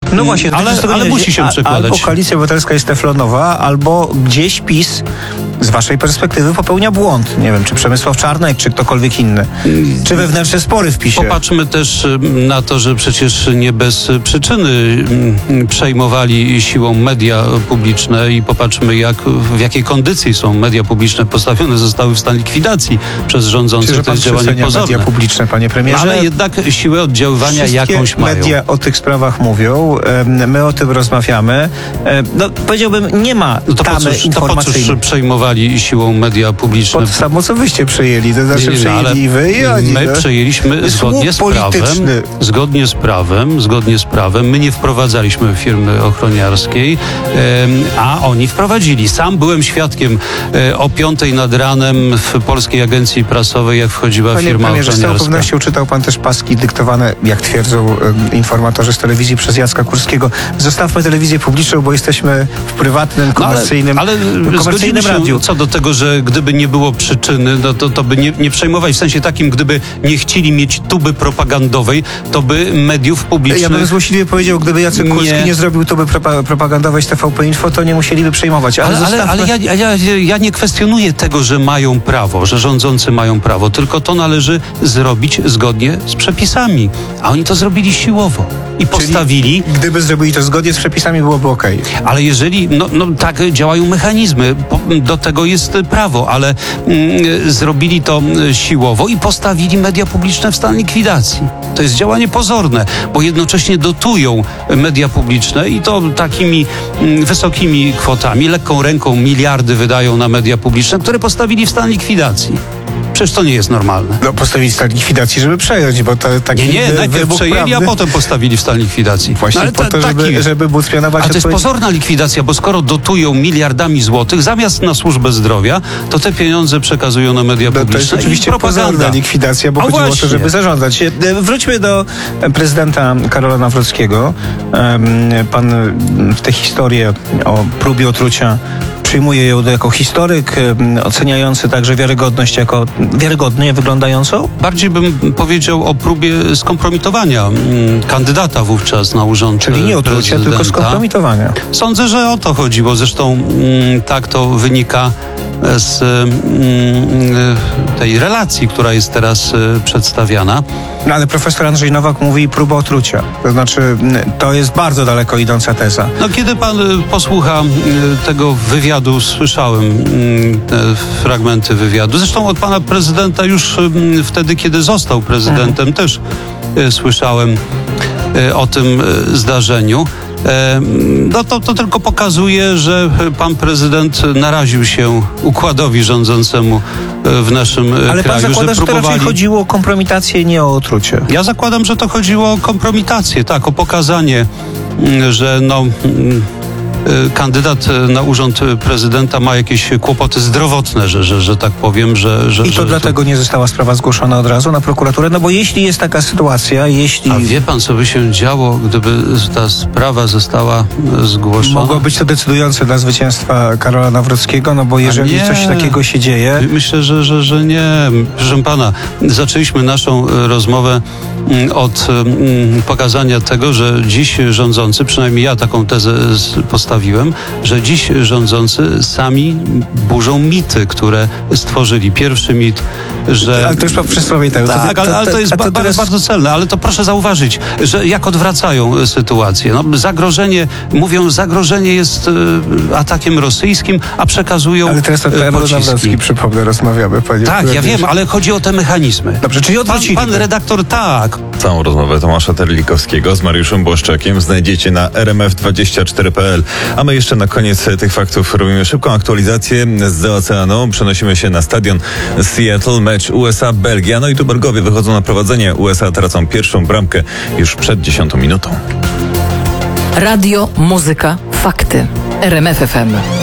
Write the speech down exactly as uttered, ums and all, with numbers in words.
No właśnie, ale, ale, ale musi się przekładać. Albo Koalicja Obywatelska jest teflonowa, albo gdzieś PiS z waszej perspektywy popełnia błąd. Nie wiem, czy Przemysław Czarnek, czy ktokolwiek inny. Czy wewnętrzne spory w PiSie. Popatrzmy też na to, że przecież nie bez przyczyny przejmowali siłą media publiczne i popatrzmy, jak, w jakiej kondycji są media publiczne postawione, zostały w stan likwidacji przez rządzących. Czy, to jest działanie pozorne. Media publiczne, panie premierze. Ale jednak siłę oddziaływania Wszystkie jakąś mają. media o tych sprawach mówią, my o tym rozmawiamy. No, powiedziałbym, nie ma no to tamy po cóż, informacyjnej. To po cóż przejmowali siłą media publiczne? Po to samo, co wyście przejęli. To znaczy nie, nie, przejęli i wy, i oni. My no. przejęliśmy zgodnie z prawem. Zgodnie z prawem, zgodnie z prawem. My nie wprowadzaliśmy firmy ochroniarskiej, a oni wprowadzili. Sam byłem świadkiem o piątej nad ranem w Polskiej Agencji Prasowej, jak wchodziła Panie firma premierze, ochroniarska. z całą pewnością czytał pan też paski dyktowane, jak twierdzą informatorzy z telewizji, przez Jacka Kurskiego. Zostawmy telewizję publiczną, bo jesteśmy w prywatnym, komercyjnym, no ale, ale komercyjnym się radiu. Co do tego, że gdyby nie było przyczyny, no to, to by nie, nie przejmować, w sensie takim, gdyby nie chcieli mieć tuby propagandowej, to by mediów publicznych... Ja bym złośliwie powiedział, gdyby Jacek Kurski nie, nie zrobił tuby propagandowej z T V P Info, to nie musieliby przejmować. Ale, ale, zostawmy... ale, ale ja, ja, ja nie kwestionuję tego, że mają prawo, że rządzący mają prawo, tylko to należy zrobić zgodnie z przepisami. A oni to zrobili siłowo i postawili... Czyli gdyby zrobili to zgodnie z przepisami, byłoby okej. Ale jeżeli, no, no tak działają mechanizmy, do tego jest prawo, ale mm, zrobili to siłowo i postawili media publiczne w stan likwidacji. To jest działanie pozorne, bo jednocześnie dotują media publiczne i to takimi mm, wysokimi kwotami, lekką ręką miliardy wydają na media publiczne, które postawili w stan likwidacji. Przecież to nie jest normalne. No postawili w stan likwidacji, żeby przejąć, bo to taki Nie, nie, najpierw przejęli, prawny. a potem postawili w stan likwidacji. Właśnie no, po to, taki... żeby, żeby móc mianować... Ale to jest odpowiedzi... pozorna likwidacja, bo skoro dotują miliardami złotych, zamiast na służbę zdrowia, to te pieniądze przekazują na media no, publiczne. To jest oczywiście pozorna likwidacja, bo a chodziło właśnie. o to, żeby zarządzać. Wróćmy do prezydenta Karola Nawrockiego. Pan tę historię o próbie otrucia przyjmuje ją jako historyk, oceniający także wiarygodność jako wiarygodnie wyglądającą? Bardziej bym powiedział o próbie skompromitowania mm, kandydata wówczas na urząd Czyli nie otrucia, prezydenta. tylko skompromitowania. Sądzę, że o to chodziło. Zresztą mm, tak to wynika z mm, tej relacji, która jest teraz y, przedstawiana. No ale profesor Andrzej Nowak mówi próba otrucia. To znaczy, to jest bardzo daleko idąca teza. No kiedy pan y, posłucha y, tego wywiadu, słyszałem y, te fragmenty wywiadu. Zresztą od pana prezydenta już y, wtedy, kiedy został prezydentem, mhm. też y, słyszałem y, o tym y, zdarzeniu. No to, to tylko pokazuje, że pan prezydent naraził się układowi rządzącemu w naszym Ale kraju. pan zakłada, że, próbowali... że to raczej chodziło o kompromitację, nie o otrucie. Ja zakładam, że to chodziło o kompromitację, tak, o pokazanie, że no... kandydat na urząd prezydenta ma jakieś kłopoty zdrowotne, że, że, że tak powiem, że... że I to że, dlatego nie została sprawa zgłoszona od razu na prokuraturę? No bo jeśli jest taka sytuacja, jeśli... A wie pan, co by się działo, gdyby ta sprawa została zgłoszona? Mogło być to decydujące dla zwycięstwa Karola Nawrockiego, no bo jeżeli nie. coś takiego się dzieje... Myślę, że, że, że nie. Proszę pana, zaczęliśmy naszą rozmowę od pokazania tego, że dziś rządzący, przynajmniej ja taką tezę postawiłem, że dziś rządzący sami burzą mity, które stworzyli. Pierwszy mit, że... Ale to już przysłowie tego. Tak, to, to, to, ale to jest to, to teraz... bardzo celne, ale to proszę zauważyć, że jak odwracają sytuację. No, zagrożenie, mówią, zagrożenie jest y, atakiem rosyjskim, a przekazują Ale teraz to Karol Nawrocki, przypomnę, rozmawiamy. Panie tak, ja wiem, ale chodzi o te mechanizmy. Dobrze, czyli odwrócili. Pan, pan redaktor, tak. Całą rozmowę Tomasza Terlikowskiego z Mariuszem Błaszczakiem znajdziecie na r m f dwadzieścia cztery kropka p l. A my jeszcze na koniec tych faktów robimy szybką aktualizację z oceanu. Przenosimy się na stadion Seattle, mecz U S A Belgia. No i tu Belgowie wychodzą na prowadzenie. U S A tracą pierwszą bramkę już przed dziesiątą minutą. Radio, muzyka, fakty. R M F F M.